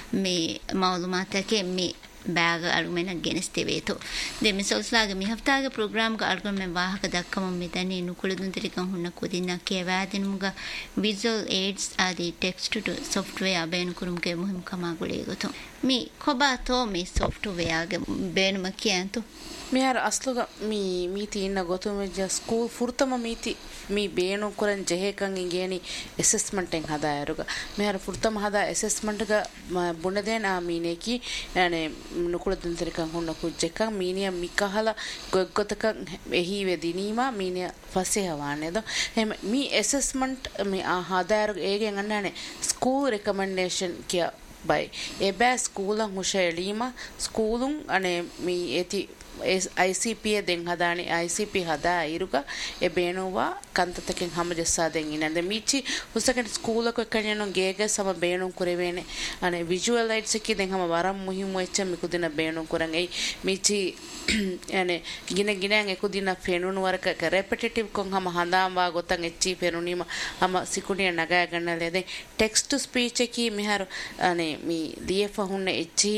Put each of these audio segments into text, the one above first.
මේ මාලුමාතකේ මේ බෑග අලුමෙන ගෙනස්තේවේතෝ දෙමි සොල්ස්ලාගේ මි හෆ්තාගේ ප්‍රෝග්‍රෑම් ක අල්ගම් මෙ වාහක දක්කම මෙතනි නුකුලදුන් තිරිකන් හුන්න කුදින්න කියවෑදිනුමුග විසුවල් ඒඩ්ස් ආදී ටෙක්ස්ට් ටු software බේන කුරුම්ගේ මුහිම් කමා ගුලේගතෝ මි කොබාතෝ මි software බේනම කියන්තු මිහර අස්ලුග මී තින්න ගොතුම ස්කූල් ෆුර්තම මීති මී බේනු කරන් ජෙහෙකන් ඉගේනි ඇසෙස්මන්ට් එකෙන් හදායරුග මිහර ෆුර්තම හදා ඇසෙස්මන්ට් එක බුණ දෙන මීනේකි යනේ නුකුල දුන්තරිකන් හොන්න කුජ්ජක මීනිය මිකහල ගොග්ගතක එහි වෙදිනීමා මීනිය ෆසේ හවානේද එහෙම මී ඇසෙස්මන්ට් මේ හදායරුග ඒගෙන් අන්නනේ ස්කූල් රෙකමෙන්ඩේෂන් කිය බයි ඒ බෑ ස්කූලන් හුෂෙලීම ස්කූලුන් අනේ මී ඒති ICP den hadani ICP hada iruga e beenuwa kantataken hamajessa den inande michi husakati school ko ekkaneno gege sama beenun kurevene ane visual lights ki den hama waram muhimu eccha mikudina beenun kuran ei michi ane ginen ekudina fenunu waraka ka repetitive kon hama handam wa gotan echi fenunima hama sikuniya naga gannale den text to speech ki mihar ane mi dfa hunne echi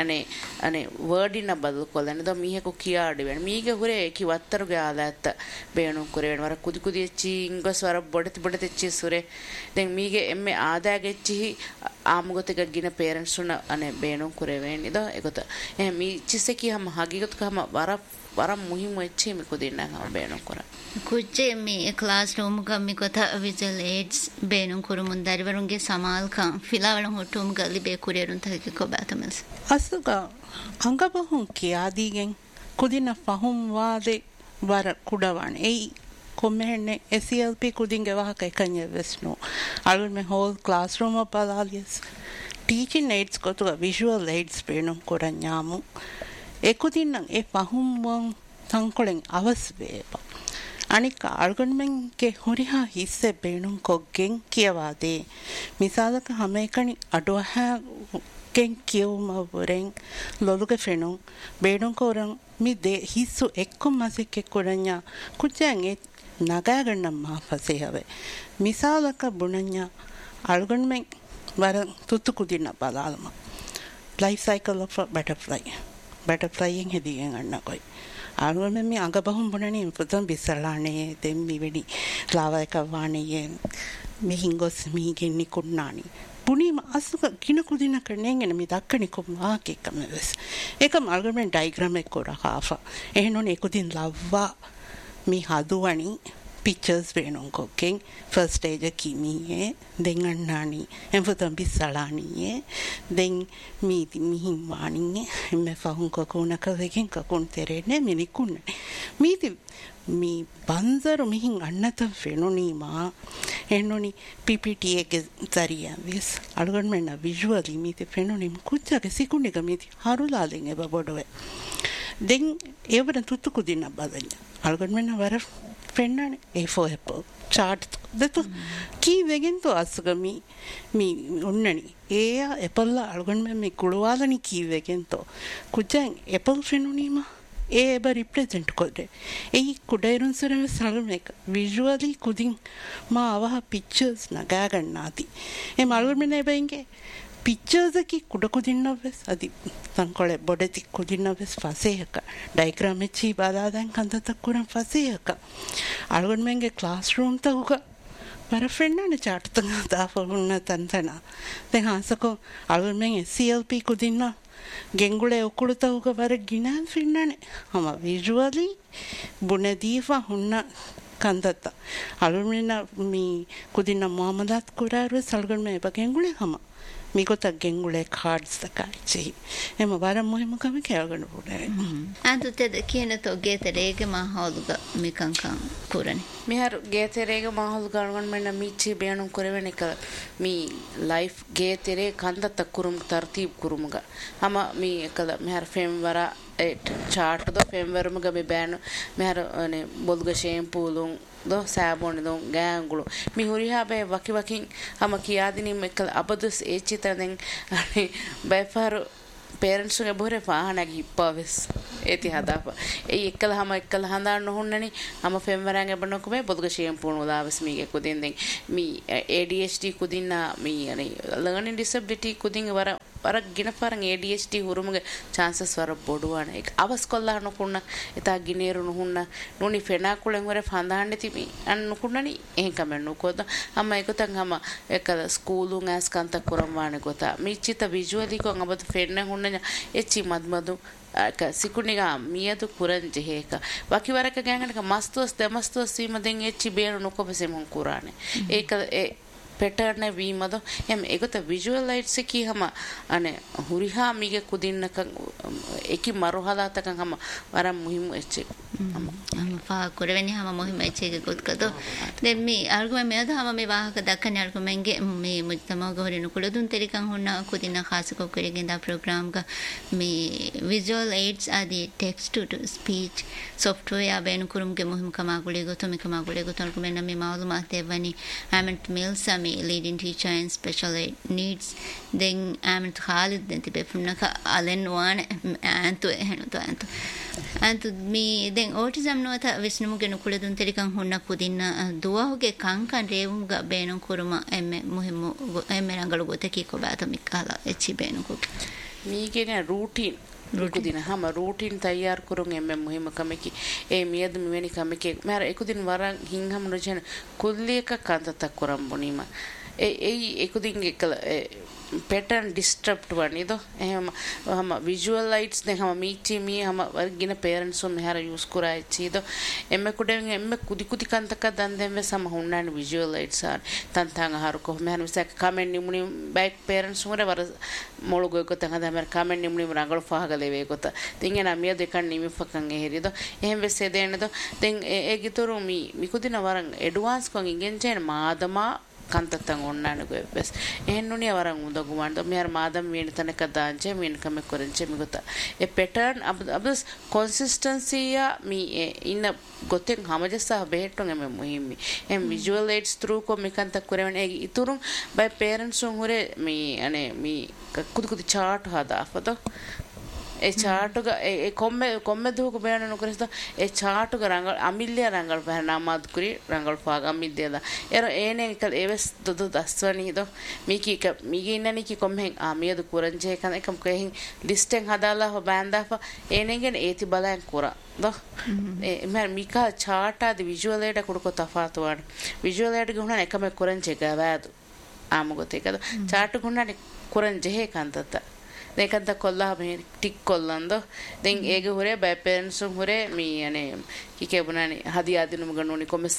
ane word ina badal kolane do miheko kiyaadi wen mige hure ki wattaruge alatta beenu kurewen wara kudi kudi echi ingos wara bodeti echi sure den mige emme aadage echi ආමුගතක ගින parents උන අනේ බේනෝ කුරේවෙන් ඉද ඒකත එහෙනම් මේ චිසකි හැම හගීගත කම වර මුහිම එච්චි මේ කුදින්න හැම බේනෝ කර කුජේ මේ ක්ලාස් රූම් ගම්මි කොත විජුවල් ඒඩ්ස් බේනෝ කුරුමුන් දරිවරුන්ගේ සමාල්කම් ෆිලාවල හොටුම් ගලි බේ කුරේරුන් තක කොබතමස් අසුග අංගබහුන් කියාදීගෙන් කුදින්න ෆහුම් වාදේ වර කුඩවන් එයි කොම්මෙන්නේ SLP කුදින්ගේ වහක එකන්නේ වෙස්නෝ අලුන් මේ hall classroom අපලාලියස් teaching AIDS කොතුග visual AIDS පේනම් කොරඤ්ඤාමු එකුදින්නම් ඒ පහුම්වන් තංකොලෙන් අවස් වේපා අනික අල්ගොන්මෙන්ගේ හොරිහා හිස්සේ පේනම් කොග්ගෙන් කියවාදේ මිසාලක හැම එකනි අඩුවහ ken kiyuma boren loluge fenun beenon koran mi de hissu ekkom masike koranya kujan e nagaganna ma fasehave misalaka bunanya algonmen war tuttu kudina balalama life cycle of a butterfly yen hedigen anna koi algonmen mi angabahum bunani putam bisalane demmi vedi lava ekavane yen mi hingos mi genni kunnani පුනීම අසුක කින කුදින කරනෙන් මේ දක්කනි කොමාක එකම වෙස් ඒකම අල්ගමෙන් diagram එක කොරහාෆා එහෙනෝනේ කුදින් ලව්වා මේ හදුවනි pictures වෙනොන් cocaine first stage කිමියේ දෙන් අන්නානි එම්ෆතම් බිස්සලානියේ දෙන් මීති මිහින් වානියේ එමෙ ෆහුන් කොකුණ කවෙකින් කොකුන් තෙරෙන්නේ මිනිකුන්න මීති මේ බන්දර Mihin අන්නත ෆෙනොනීමා එන්නෝනි PPT එකේ තරියා විස් අලුගන් මෙන්න විෂුවලි මීති ෆෙනොනීම කුච්චගේ සිකුණේක මීති හරුලාලෙන් එබ බොඩවේ දෙන් ඒවන තුතු කුදින්න බදන්න අලුගන් මෙන්න වර ෆෙන්නනේ A4 apple chart දෙතු කී වෙගෙන්තෝ අසගමි මී ඔන්නනි ඒ ඇපල් අලුගන් මෙන්න මේ කුළවාලනි කී වෙගෙන්තෝ කුච්චන් ඇපල් ෆෙනොනීමා ඒබ රිප්‍රසෙන්ට් කොඩේ ඒ කුඩේරුන් සරම සල්මෙක විෂුවලි කුදින් මා අවහ පික්චර්ස් නගා ගන්නාති ඒ මල්ගමනේ බෙන්ගේ පික්චර්ස් එකි කුඩ කුදින්නවස් අදි සංකොලේ බොඩති කුදින්නවස් ෆසේක ඩයග්‍රෑම් එචි බාදාදන් කන්දත කුරන් ෆසේක අල්ගමනේ ක්ලාස් රූම් තහුක පරෆෙන්නන චාට් තං දාෆුන්න තන්තන දැන් හසකෝ අල්ගමනේ CLP කුදින්නා ගෙංගුලේ උකුළුතවුක වර ගිනාන් ෆින්නනේ හම විෂුවලි බුනදීෆා හුන්න කන්දත අලුමින මී කුදින මොහමදත් කුරාරු සල්ගන් මේ බගෙංගුලේ හම මිකොත ගෙංගුලේ කාඩ්ස් තකයි එම වර මොහිම කම කියවගන්න පුනේ අන්තතේ කියන තෝ ගේතරේගේ මහවලුග මිකංකම් පුරනේ මිහර ගේතරේගේ මහවලු ගණන් මෙන්න මිච්චි බේණු කරවෙන එක මී ලයිෆ් ගේතරේ කන්දත කුරුම් තර්තිබ් කුරුම්ග හම මී එකල මිහර ෆෙම් වර chart do femverum ga me ban mehar ane bolga shampoo do sabon do gangulu mi huriha be wakin ama kiyadini mekal abadus e chitanen ane befar parents ge bore fahana gi hippaves eti hadapa ei ekkala handan nohunnani ama femwarange banoko me bolga shampoo no daves mi ge kudin den mi ADHD kudinna mi ane learning disability kudin wara වරක් ගිනපාරන් ADHD හුරුමගේ chances වර බොඩුවාන ඒක hours කොල්ලා නොකුන්න එතා ගිනේරු නොහුන්න නොනි ෆෙනා කුලෙන් වර ෆඳහන්න තිබි අන්න නොකුන්නනි එහෙන් කමෙන් නොකොද අම්ම ඒකතන් හැම එක ස්කූලුන් ඇස් කන්ත කරම් වානේ ගොත මිච්චිත විජුවලි කොන් අබත ෆෙන්න හුන්න එච්චි මද්මදු සිකුනිගා මියතු කුරන් ජෙහෙක වකිවරක ගෑනක මස්තුස් දෙමස්තුස් සීමදෙන් එච්චි බේරු නොකොබසෙ මොන් කුරානේ ඒක ඒ pattern වීමද එම් ඒකත visualize එකී හැම අනේ හුරිහා මිගේ කුදින්නක ඒකි මරහලාතකන් හැම වරම් මුහිම එච්චි අම පා කුරවෙනි හැම මුහිම එච්චි ගොත් කද දැන් මේ අල්ගම මෙද හැම මේ වාහක දක්කන අල්ගමෙන්ගේ මේ මුජ්තමා ගොරින කුලදුන් තෙරිකන් හොන්න කුදින්න ખાસ કો කරගෙන දා ප්‍රෝග්‍රෑම් ක මේ visual aids ආදී text to speech software බෙන් කුරුම්ගේ මුහිම කමා ගුලේ ගොතම කමා ගුලේ ගොතන කුමෙන්න මේ මාළුමාත් දෙවනි ආමන්ට් mills leading teacher in special ed needs then amt Khalid den tibe funaka alen wan antu ehnu to antu mi den autism no ta visnumuge nukuledun terikan honna kudinna duwahuge kankan revumuga beenun kuruma emme muhimmu emme rangalu goteki ko bata mikala echi beenu ko mi gene routine කුදින හැම routine තයාර කරුන් එම්ම මුහිම කමකි ඒ මියද මෙවැනි කමකේ මර එකුදින වරන් හින්හම රජන කුල්ලියක කන්තතක් කරම් බොනීම ඒ එකුදින් එකල pattern disrupt වනිද එහෙම හැම visualize නේ හැම මීචි මී හැම වර්ගින parents ඔම් මෙහර use කරයි චීද එම්ම කුඩෙන් එම්ම කුදි කුදි කන්තක දන් දෙම්ම සම හුන්නාන visualize ආ තන්තංග හරු කො මෙහර මිසක් comment නිමුනි back parents උමර වර මොළගොය කොට හදා මර comment නිමුනි රංගල ෆහගලේ වේ කොට තින් එන මිය දෙකන් නිමි ෆකන් එහෙරිද එහෙම වෙසේ දෙන්නද දැන් ඒ ගිතරු මි කුදින වරන් advance කොන් ඉගෙන් ජෙන මාදමා කන්තතන් ඔන්නානු වෙස් එහෙන්නුනිය වරන් උදගුමන්ද මෙහර මාදම් වේන තනක දාංචේ මේන කම කරන්චේ මිගත ඒ pattern අබස් consistency ය මි ඉන්න ගොතෙන් හැමදෙසා බෙහෙට්ටොන් එමෙ මුහිමි එම් visual aids through කො මිකන්ත කරවන ඒ ඉතුරුන් by parents උන් හොරේ මි අනේ මි කුදු කුදු chart හදාපත ඒ chart එක ඒ කොම්මෙ දුක බයන නොකරස්ත ඒ chart එක රංගල් අමිල්ලිය රංගල් පහ නාමත් කුරි රංගල් පාග අමිල්ලියද එර ඒනේ එක ඒවස් දුදු දස්වනි දෝ මීකි එක මීගේ ඉන්නනි කි කොම්හෙන් ආමියද කුරංජේ කන එකම් කෙහින් ලිස්ට් එක හදාලා හො බෑන්දාප ඒනෙගෙන ඒති බලයන් කුරා දෝ ඒ මර මීකා chart ආද visual එකට කුඩක තෆාතු වඩ visual එකට ගුණ එකම කුරංජේ ගවෑදු ආමගොත එකද chart ගුණනේ කුරංජේ කන්තත දෙකන්ත කොල්ලා මේ ටික් කොල්ලන්ද දැන් ඒක හොරේ බය පෙරන්ස් හොරේ මේ අනේ කිකේ බුණානි හදියා දිනුම ගන්නෝනි කොමස්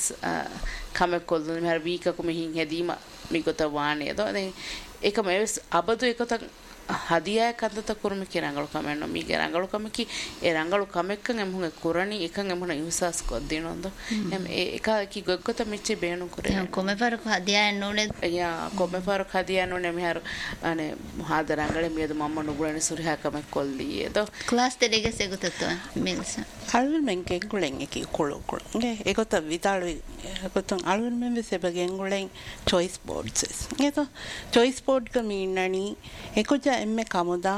කම කොල්ලන් මෙහර වීක කොමහින් හැදීම මිගත වානේ දෝ දැන් ඒක මේ අබදු එකත හදියා කන්දත කුරුම කි රංගල කමෙන්න මීගේ රංගල කමකි ඒ රංගල කමෙක්කන් එමුගේ කුරණි එකන් එමුන යුසස් කොද්දිනොන්ද එම් ඒක කි ගොග්ගත මිච්චි බේනු කුරේ කොමෙ පරක හදියා නෝනේ යා කොමෙ පරක හදියා නෝනේ මෙහර අනේ මහද රංගල මියද මම්ම නුගුලනේ සුරිහා කමෙක් කොල්ලියේ දෝ ක්ලාස් දෙක සෙගතත මිල්ස අල්වල් මෙන්ගේ ගුලෙන් එකි කොළො ගේ ඒකත විතාල ඒකතන් අල්වල් මෙන් වෙසෙබගෙන් ගුලෙන් choice boards ඒත choice board ක මීන්නනි ඒකජ එම්මේ කමුදා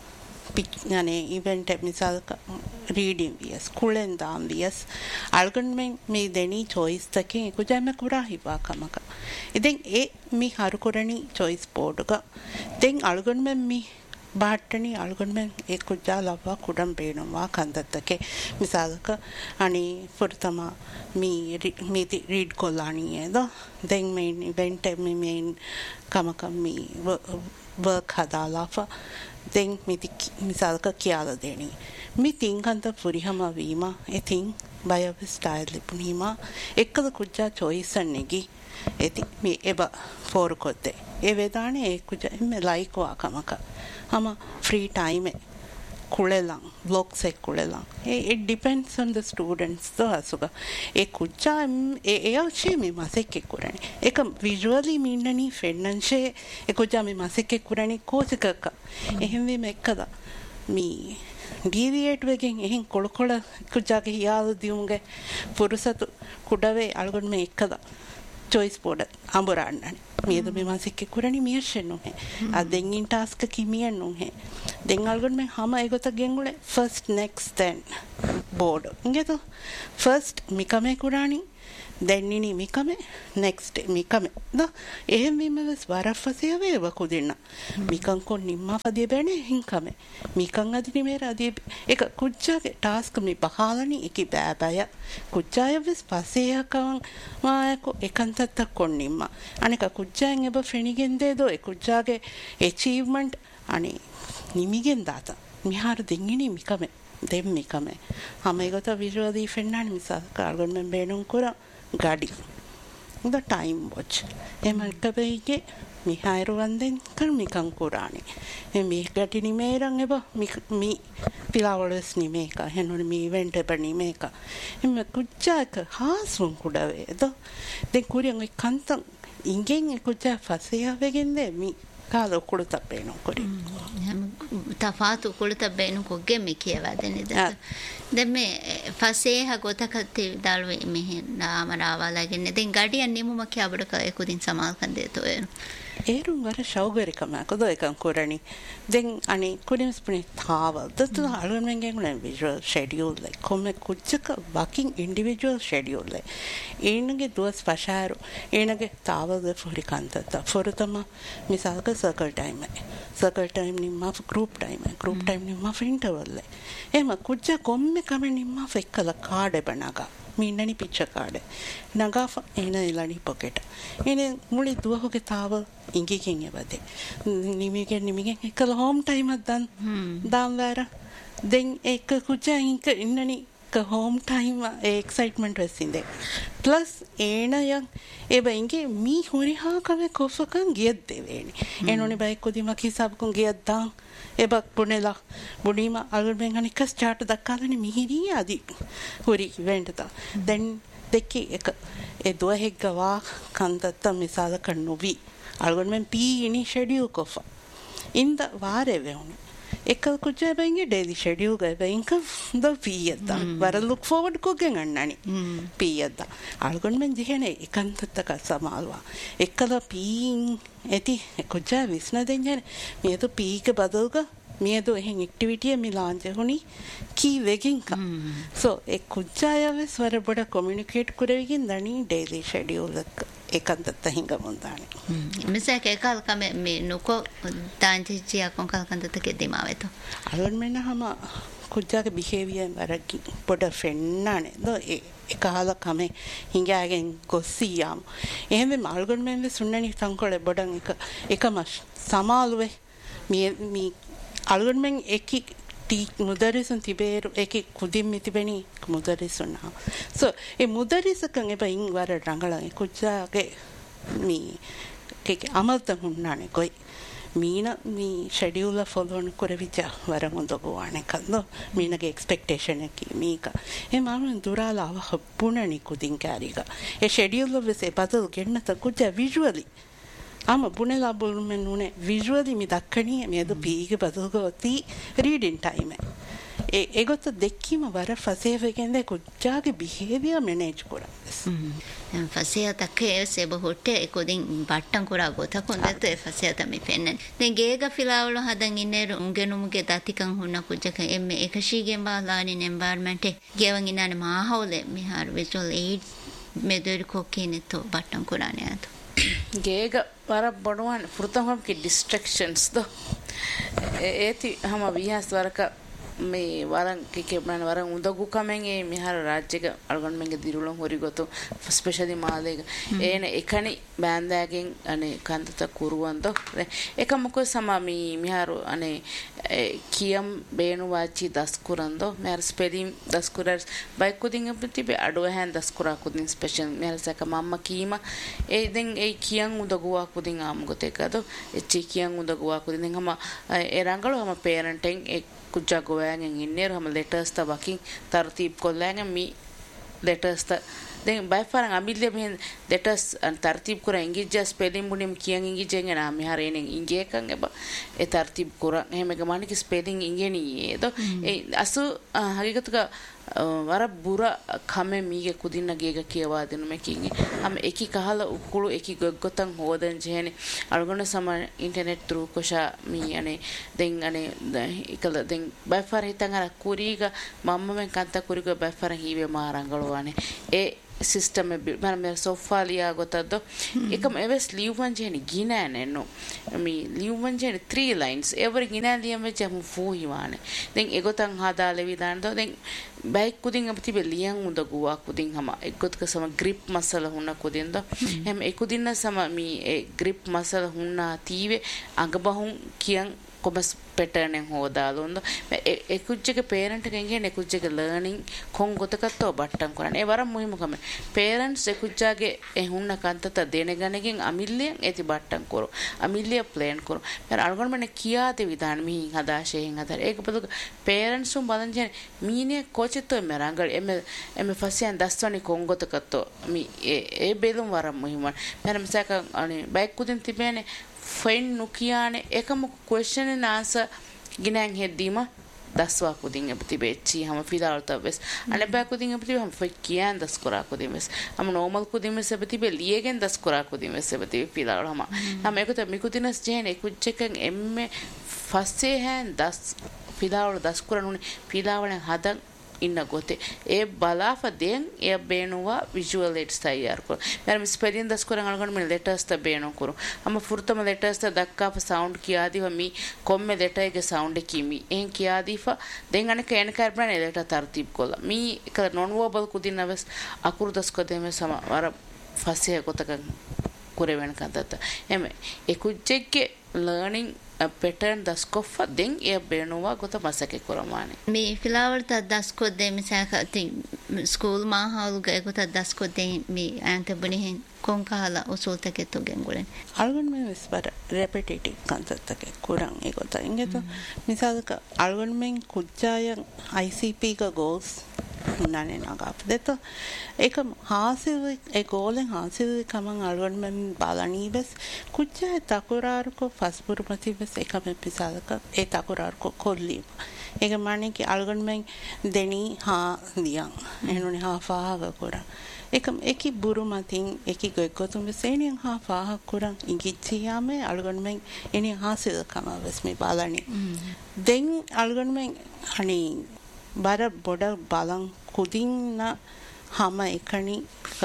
පිඥානේ ඉවෙන්ට් මිසල් රීඩින් වියස් කුලෙන් දාම් වියස් අල්ගන්මෙන් මේ දෙනි choice තකේ ඒකජ එම්මේ කුරා හිවා කමක ඉතින් ඒ මි හරු කරණි choice board එක දැන් අල්ගන්මෙන් මි ಬಾಟಣಿ ಅಳ್ಗೊಂಡ್ಮೆ ಏ ಕುಜ್ಜ ಲವ್ವ ಕುಡಂ ಬೇಣುವ ಕಂದತ್ತಕ್ಕೆ ಮಿಸಾಲಕ ಅಣಿ ಫುರ್ತಮ ಮೀತಿ read ಕೊಲ್ಲಾಣಿ ಏದ ದೆಂಗ್ main event main ಕಮಕಂ me work ಹದಾಲಾಫ ದೆಂಗ್ ಮೀತಿ ಮಿಸಾಲಕ ಕಿಯಾಲ ದೇಣಿ me ತಿಂಗಂತ ಫುರಿಹಮ ವೀಮ A thing ಬಯವ style ಲಿಪುನೀಮ ಎಕ್ಕದ ಕುಜ್ಜ choice ಅನ್ನೆಗಿ ಎತಿ me ಎಬ four ಕೊದ್ದೆ A ವೇದಾಣೆ ಏ ಕುಜ್ಜ ಎಮ್ಮೆ ಲೈಕ್ ವಾ ಕಮಕ हम फ्री टाइम है कुलेला ब्लॉग से कुलेला it depends on the students तो असुगा एक कुच्चा ए अच्छे में मासे के कुरानी एक visually मीननी फेडनंशे एक कुच्चा में मासे के कुरानी कोच का එහෙම මේ එකද මේ ඩීවියේට් වෙකින් එහෙන් කොළකොළ කුච්චාගේ හියාල දියුම්ගේ පුරුසතු කුඩවේ අල්ගොන් මේ එකද choice board අඹරන්නනේ මේද මේ මාසිකේ කුරණි මියෂෙන්නු හේ අදෙන්ගින් ටාස්ක් කිමියන්නු හේ දෙන් අල්ගොන් මේ හැම ඒගොත ගෙන්ගුලේ first next then board ඉංගෙත first මිකමේ කුරාණි දැන්නිනි මිකමේ next මිකමේ ද එහෙම මෙමස් වරෆසිය වේව කුදින්න මිකන් කොන් නිම්මා ෆදිය බෑනේ හින්කමේ මිකන් අදිනි මේර අදිය එක කුච්චාගේ ටාස්ක් මි බහාලනි එකි බෑබය කුච්චාය වෙස් පසේයකවන් මායකෝ එකන්තත්ත කොන් නිම්මා අනික කුච්චායෙන් එබ ෆෙනිගෙන් දේදෝ ඒ කුච්චාගේ achievement අනි නිමිගෙන් දාත මිහාර දෙන්ගිනි මිකමේ දෙම් මිකමේ හැමෙගත විශ්වදී ෆෙන්නානි මිසා කාර්ගන් මෙන් බේනුම් කුරා गाड़ी द टाइम वॉच एमकबेगे मिहायरो वंदेन कर मिकं कुरानी ए मी गाड़ी नि मेरंग एब मी पिलावलस नि मेका हेनो मी इवेंट पर नि मेका एम कुच्चाक हासुन कुडवे दो दे कुरियं ए कंतं इंगें ए कुच्चा फसिया वेगेंदे मी කාල කුළු තප්පේනු කොරි තෆාතු කුළු තබ්බේනු කොගේ මේ කියවදනේ දැන් මේ ෆසේහ ගොතකති දාලුවේ මෙහෙ නාමරාවලාගෙන දැන් ගඩියන් නිමුම කියබඩ කයකුදින් සමාල් කන්දේතෝ එන ඒරුම් වර ෂවගරිකම කොදෝ එකන් කොරණි දැන් අනි කුඩින්ස් පුනේ තාව දත අලුවෙන් ගෙන් විජුවල් schedule like කොම්මෙ කුච්චක වකින් individual schedule like ඒනගේ දුවස් පශාරු ඒනගේ තාවද ෆොරි කන්තත ෆොරතම මිසල්ක circle time නිම්මා group time නිම්මා interval එම කුච්ච කොම්මෙ කම නිම්මා ෆෙක්කල කාඩ බනගා මීන්නනි පිච්ච කාඩ නගාෆ එන ඉලනි පොකෙට එනේ මුලි දුවහුගේ තාව ඉංගිකින් එවදේ නිමිගෙන් එකල හෝම් ටයිම් අද්දන් දාම් වැර දෙන් එක කුච්ච ඉංක ඉන්නනි ක හෝම් ටයිම් එක්සයිට්මන්ට් වෙසින්දේ ප්ලස් ඒනයන් එබ ඉංගේ මී හොරිහා කම කොෆකන් ගියත් දෙවේනි එනෝනි බයි කොදිම කිසබ්කුන් ගියත් දාම් එබක් පුනෙලා බුඩීම අල්බෙන් අනික ස්ටාර්ට් දක්කාලනේ මිහිරි ආදි හොරි ඉවෙන්ට් තා දැන් දෙකේ එක ඒ දුවහෙක් ගවා කන්දත්ත මිසාල කන්නොවි අල්ගොන්මෙන් පී ඉනි ෂෙඩියුල් කොෆ ඉන්ද වාරේ වෙවුනි එක කුජා බෙන්ගේ ඩේලි ෂෙඩියුල් ගේ බෙන්ක ද පීයද්ද වර ලුක් ෆෝවර්ඩ් කොගෙන් අන්නනි පීයද්ද අල්ගොන්මෙන් දිහනේ එකන්තත්තක සමාල්වා එකල පීන් ඇති කුජා විස්න දෙන්නේ මේතු පීක බදල්ක මේතු එහෙන් ඇක්ටිවිටිය මි ලාන්ච් හුනි කී වෙකින් ක සෝ ඒ කුජායව ස්වර බඩ කොමියුනිකේට් කරවිකින් දනි ඩේලි ෂෙඩියුල් එක එකන්තත්ත හිඟමුන්දානේ මිසක එකල් කම මේ නොකෝ තාන්තිචියා කොන්කල්කන්තත කෙදිමාවෙතෝ අලුන් මෙන්න හැම කුජාගේ බිහේවියර් වරකි පොඩ ෆෙන්නානේ දෝ ඒ එකහල කම හිඟාගෙන් ගොස්සියාම් එහෙම මල්ගොන් මෙන්න සුන්නනි සංකොලේ බඩන් එකම සමාලුවේ මේ අලුන් මෙන් එකි මුදරිසුන් තිබේරු ඒකි කුදින් මිතිබෙනි මුදරිසුන්නා සෝ ඒ මුදරිසකන් එබයින් වර රංගලන් කුච්චාගේ මී කෙක අමල්ත හුන්නානේ කොයි මීන මී ෂෙඩියුල් ෆොලෝන් කරවිච වර හොඳගෝවානේ කන්දෝ මීනගේ එක්ස්පෙක්ටේෂන් එකි මීක ඒ මාරුන් දුරාලාව හප්පුණනි කුදින් කාරික ඒ ෂෙඩියුල් වෙසේ පතල් ගෙන්නත කුච්චා විජුවලි आम पुणेला बोल में नूने विजुअली मी दक्कनी मेदु पीगे बदलगोती रीडिंग टाइम है एगो तो देखी म बार फसे वेकेंदे कुच्चागे बिहेवियर मैनेज कोरा फसे तके से बहुटे एकोदिन बट्टन कोरा गोता कोंदे फसे तमी पेन्न देन गेगा फिलावलो हदन इन्ने उंगेनुमुगे दातिकन हुना कुज्जක එම්මේ එකශීගෙන් බාලානින් එන්වයරන්මන්ට් ගෙවන් ඉන්නනේ මාහවලේ මිහාර විජුවල් එයිඩ් මෙදෙරි කොකේනෙතෝ බට්ටන් කොරානේ අත ගේග වර බොඩුවන් පුරුතම් කි ඩිස්ට්‍රැක්ෂන්ස් දෝ ඒති හැම විහස් වරක මේ වරන් කිකේ මන වරන් උදගු කමෙන් ඒ මිහාර රාජ්‍යක අල්ගොන් මෙන්ගේ දිරුලම් හොරි ගොතු ස්පෙෂලි මාලේක ඒන එකනි බෑන්දාගෙන් අනේ කන්දත කුරුවන් දෝ එක මොකෝ සමමි මිහාරු අනේ කියම් බේනු වාචි දස්කුරන් දෝ මෙහර ස්පෙලිම් දස්කුරස් බයික් කුදින් අපතිබේ අඩෝ හැන් දස්කුරා කුදින් ස්පෙෂල් මෙහර සක මම්ම කීම ඒ දෙන් ඒ කියන් උදගුවා කුදින් ආම ගොතේක දෝ එචි කියන් උදගුවා කුදින් හැම ඒ රංගලෝ හැම පේරන්ටෙන් ඒ कुछ गोवांगे इन्हें हम लेटर्स ता बाकी तरतीब को लेंगे मी लेटर्स ता दें बाय फरंग अमिले भी लेटर्स तरतीब को रहेंगे जस्ट स्पेलिंग बुनिम कियांगे जेंगे ना हम यहाँ रहेंगे इंगे कंगे बा तरतीब को रहेंगे मैं कमाने की स्पेलिंग इंगे नहीं है तो असु हकीकत का ವರ ಬುರ ಕಮೆ ಮೀಗೆ ಕುದಿನ ಗೇಗ ಕಿಯವಾದಿನು ಮೆಕಿಂಗೆ ಹಮ ಎಕಿ ಕಹಲ ಉಕ್ಕುಳು ಎಕಿ ಗೊತ್ತಂ ಹೋದನ್ ಜೇನೆ ಅಳಗಣ ಸಮ ಇಂಟರ್ನೆಟ್ ಥ್ರೂ ಕೊಶ ಮೀ ಅನೆ ದೆಂ ಅನೆ ಇಕಲ ದೆಂ ಬೈಫರ್ ಹಿತಂಗರ ಕುರಿಗ ಮಮ್ಮಮೆನ್ ಕಂತ ಕುರಿಗ ಬೈಫರ್ ಹೀವೆ ಮಾರಂಗಳವಾನೆ ಎ ಸಿಸ್ಟಮ್ ಮರ Mera ಸೋಫಾಲಿಯಾ ಗೊತ್ತದ್ದು Ekam ಎವೆಸ್ leave ಮಂಜೇನಿ ಗಿನಾನೆನ್ನು me leave ಮಂಜೇನಿ 3 lines every ಗಿನಾಲಿಯಂ ವೆಚ ಹಮ್ ಫೋ ಹಿವಾನೆ ದೆನ್ ಎಗೊತಂ ಹಾದಾಲೆ ವಿದಾನದೋ ದೆನ್ ಬೈಕ್ ಕುದಿಂ ಅಪತಿ ಬೆಲಿಯಂ ಉಂದ ಗುವಾ ಕುದಿಂ ಹಮ ಎಗೊತ್ಕ ಸಮ ಗ್ರಿಪ್ ಮಸಲ ಹುನ್ನ ಕುದಿಂದ ಹೆಮ್ ಎಕುದಿನ್ನ ಸಮ me A grip ಮಸಲ ಹುನ್ನ ತೀವೆ ಅಂಗಬಹುಂ ಕಿಯಂ commerce pattern හොදාලොන්ද එකුච්චක parent එකෙන් එකුච්චක ලර්නින් කොන් ගොතකත්තෝ බට්ටම් කරන්නේ ඒ වරම් මුහිමකම පේරන්ට්ස් එකුච්චාගේ එහුන්න කන්තත දෙනගණකින් අමිල්ලියන් ඇති බට්ටම් කරු අමිල්ලිය ප්ලෑන් කරු මර අල්ගොන්මනේ කියාතේ විධාන මිහින් හදාශයෙන් හදර ඒක පොදු පේරන්ට්ස් උන් බලන් ජන මීනේ කොචිතෝ මරංගල් එමෙ ෆසියන් දස්වනි කොන් ගොතකත්තෝ මි ඒ බෙලුම් වරම් මුහිමන් මර මසක අනේ බයික් කුදින් තිබේනේ ෆෙන් නුකියානේ එකම ක්වෙස්චන් and answer गिनांग हेदीमा 10 वाको दिन अपति बेची हम फिदाल तबस अने बा को दिन अपति हम फकियान 10 कोरा को दिन में हम नॉर्मल को दिन में से अपति बे लिएगन 10 कोरा को दिन में से अपति फिदाल हम एको त मिकु दिनस जेन एको चेकन एम में फसे हैं 10 फिदाल 10 कोरा नुने फिदावले हदन ඉන්න ගොතේ ඒ බලාෆදෙන් ඒ බේනුවා විජුවල් එඩ්ස් තයාර කර මම ස්පෙලින් දස් කරන් අලගන මෙ ලෙටර්ස් ත බේනෝ කරු අම ෆුර්තම ලෙටර්ස් ත දක්කාප සවුන්ඩ් කියාදිව මි කොම්මෙ ලෙටර් එක සවුන්ඩ් කිමි එන් කියාදිෆ දෙන් අන කේන කරබන ලෙටර් තර්තිබ් කොල්ලා මි එක නොන් වර්බල් කුදිනවස් අකුරු දස් කොදෙම සම වර ෆසිය ගොතක කුරේ වෙන කන්දත එමෙ ඒ කුජ්ජෙක්ගේ ලර්නින් पैटर्न दस को फदें ये बेनुवा को तो मसके कुरमाने मी फिलहाल तो 10 को दे मिसा थिंक स्कूल मा हाल गए को तो 10 को दे मी अंत बनी है कौन कहाला उसूल तक तो गेंगुले अलगन में इस पर रेपिटेटिव कांसेप्ट तक कुरंग एक होता इंगे तो मिसाल का अलगन में कुछ आईसीपी का गोल्स नाने नागाप देतो एक हासिल एक गोल हासिल कमंग अलगन में बालानी बस कुछ तकुरार को फसपुरमती बस एक में मिसाल का ए तकुरार को खोली एक माने कि अलगन में देनी हाँ दिया इन्होंने हाँ फाहा कोरा एक ही बुरु माथिंग एक ही गए को तुम सेनी हाँ फाहा कोरा इनकी चिया में अलगन में इन्हें हासिल कमा बस में बालानी दें अलगन में हनी बारा बोड़ा बालंग कुदिंग ना हम एकनी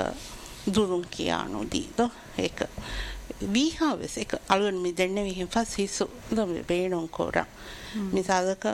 दुरुं किया नो दी तो एक वी हावेस एक अलगन में देने भी फस हिस्सो तो बेनों कोरा मिसाल का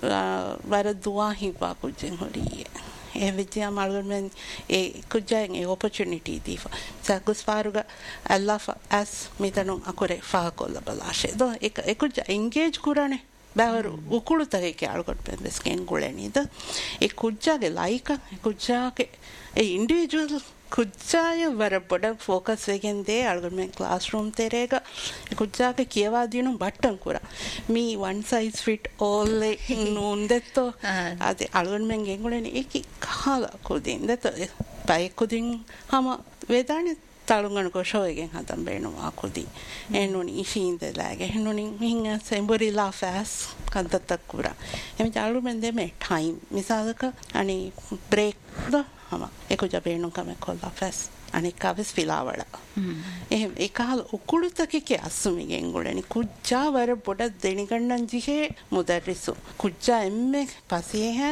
बारा दुआ ही बाकु जिंग हो रही है ये विद्या अलगन में कुछ जाएंगे opportunity दी सा कुछ फारुगा अल्लाह एस मितनो अकुरे फाकोला बलाशे तो एक कुछ engage कुराने बाहर उकुड़ तक के आलगट पे स्कैन गुलेनी तो एक कुछ लाइक कुछ के इंडिविजुअल कुछ वर बड़ा फोकस वेगेंदे आलगट में क्लासरूम तेरेगा कुछ के किया दिनो बटन कुरा मी वन साइज फिट ऑल नूंदे तो आते आलगट में गेंगुलेनी एक ही खाला कुदिन दे तो बाय कुदिन हम वेदाने तालुंगन को शोएगे हाथम बेनो आकुदी एनोनी इशींदे लागे एनोनी मिंगा सेंबरी लाफास कंत तकुरा एमे चालू में दे में टाइम मिसाल का अनि ब्रेक दो हम एको जा बेनो का में कोला फास अनि कावेस फिलावड़ा एक हाल उकुड़ तक के असुमी गेंगुलेनी कुछ वर बोड़ा देनी करना जी है मुदर्रिसो कुछ एम्मे पासी है